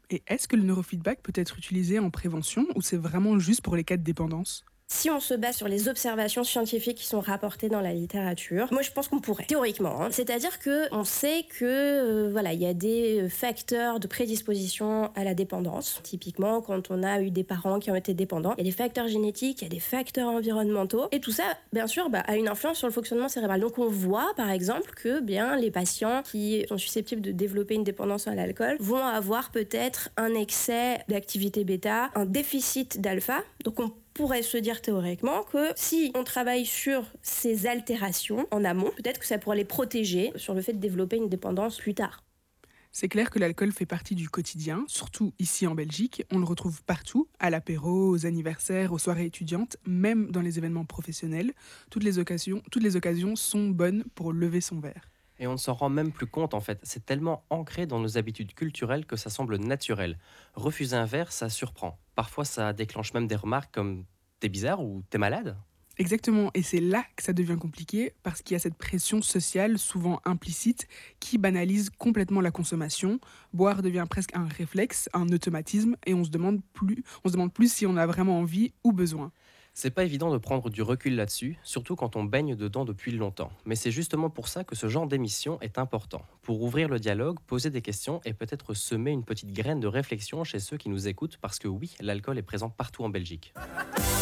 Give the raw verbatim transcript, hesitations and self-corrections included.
Et est-ce que le neurofeedback peut être utilisé en prévention ou c'est vraiment juste pour les cas de dépendance? Si on se base sur les observations scientifiques qui sont rapportées dans la littérature, moi je pense qu'on pourrait, théoriquement. Hein. C'est-à-dire que on sait que euh, voilà, il y a des euh, facteurs de prédisposition à la dépendance. Typiquement, quand on a eu des parents qui ont été dépendants, il y a des facteurs génétiques, il y a des facteurs environnementaux, et tout ça, bien sûr, bah, a une influence sur le fonctionnement cérébral. Donc on voit, par exemple, que bien les patients qui sont susceptibles de développer une dépendance à l'alcool vont avoir peut-être un excès d'activité bêta, un déficit d'alpha. Donc on pourrait se dire théoriquement que si on travaille sur ces altérations en amont, peut-être que ça pourrait les protéger sur le fait de développer une dépendance plus tard. C'est clair que l'alcool fait partie du quotidien, surtout ici en Belgique. On le retrouve partout, à l'apéro, aux anniversaires, aux soirées étudiantes, même dans les événements professionnels. Toutes les occasions, toutes les occasions sont bonnes pour lever son verre. Et on ne s'en rend même plus compte en fait. C'est tellement ancré dans nos habitudes culturelles que ça semble naturel. Refuser un verre, ça surprend. Parfois, ça déclenche même des remarques comme t'es bizarre ou t'es malade. Exactement, et c'est là que ça devient compliqué, parce qu'il y a cette pression sociale, souvent implicite, qui banalise complètement la consommation. Boire devient presque un réflexe, un automatisme, et on se demande plus, on se demande plus si on a vraiment envie ou besoin. C'est pas évident de prendre du recul là-dessus, surtout quand on baigne dedans depuis longtemps. Mais c'est justement pour ça que ce genre d'émission est important. Pour ouvrir le dialogue, poser des questions et peut-être semer une petite graine de réflexion chez ceux qui nous écoutent, parce que oui, l'alcool est présent partout en Belgique.